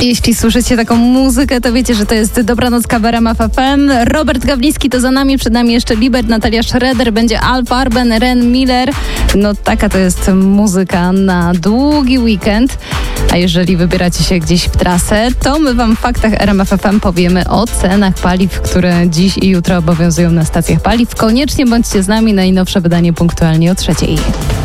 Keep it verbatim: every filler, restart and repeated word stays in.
Jeśli słyszycie taką muzykę, to wiecie, że to jest Dobranocka w R M F F M. Robert Gawliński to za nami, przed nami jeszcze Libert, Natalia Schroeder, będzie Alf Arben, Ren Miller. No taka to jest muzyka na długi weekend. A jeżeli wybieracie się gdzieś w trasę, to my wam w faktach R M F F M powiemy o cenach paliw, które dziś i jutro obowiązują na stacjach paliw. Koniecznie bądźcie z nami, najnowsze wydanie punktualnie o trzeciej.